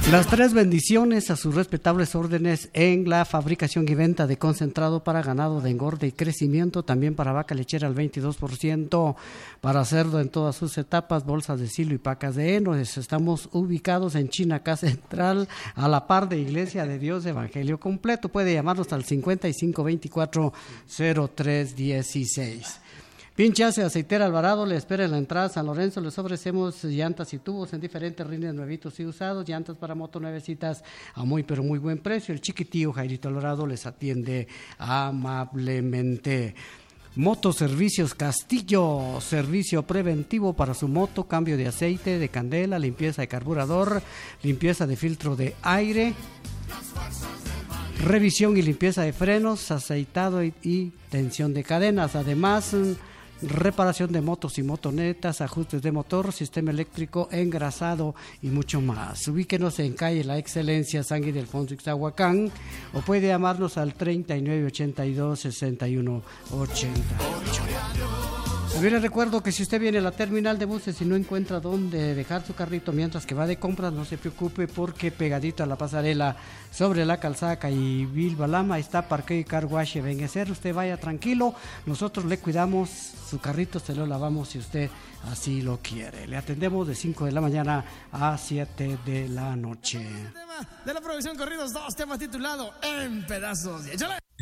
Las tres bendiciones a sus respetables órdenes en la fabricación y venta de concentrado para ganado de engorde y crecimiento, también para vaca lechera al 22%, para cerdo en todas sus etapas, bolsas de silo y pacas de heno. Estamos ubicados en Chinacá Central, a la par de Iglesia de Dios Evangelio Completo. Puede llamarnos al 5524-0316. Pinchazo Aceitera Alvarado le espera en la entrada San Lorenzo. Les ofrecemos llantas y tubos en diferentes rines nuevitos y usados, llantas para moto nuevecitas a muy pero muy buen precio. El chiquitío Jairito Alvarado les atiende amablemente. Motoservicios Castillo, servicio preventivo para su moto, cambio de aceite, de candela, limpieza de carburador, limpieza de filtro de aire, revisión y limpieza de frenos, aceitado y tensión de cadenas. Además, reparación de motos y motonetas, ajustes de motor, sistema eléctrico, engrasado y mucho más. Ubíquenos en calle La Excelencia, San Ildefonso, Ixtahuacán, o puede llamarnos al 3982-6188. También les recuerdo que si usted viene a la terminal de buses y no encuentra dónde dejar su carrito mientras que va de compras, no se preocupe, porque pegadito a la pasarela sobre la calzada y Bilbalama está Parqueo y Car Wash Benguecer. Usted vaya tranquilo, nosotros le cuidamos, su carrito se lo lavamos si usted así lo quiere. Le atendemos de 5 de la mañana a 7 de la noche. De la producción Corridos 2, tema titulado En Pedazos. ¡Échale!